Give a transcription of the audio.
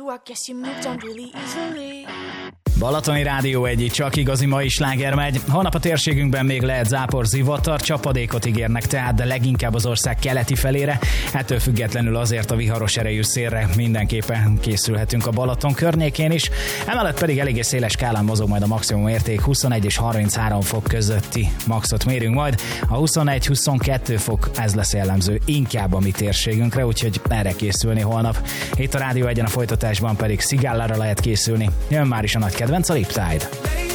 I guess you moved on really easily. Balatoni Rádió 1, csak igazi mai sláger megy. Holnap a térségünkben még lehet zápor, zivatar, csapadékot ígérnek tehát, de leginkább az ország keleti felére. Ettől függetlenül azért a viharos erejű szélre mindenképpen készülhetünk a Balaton környékén is. Emellett pedig eléggé széles skálán mozog majd a maximum érték, 21 és 33 fok közötti maxot mérünk majd. A 21-22 fok, ez lesz jellemző inkább a mi térségünkre, úgyhogy erre készülni holnap. Itt a Rádió 1-en, a folytatásban pedig Szigállára lehet készülni. Jön már is a nagy kedvenc, a Riptide.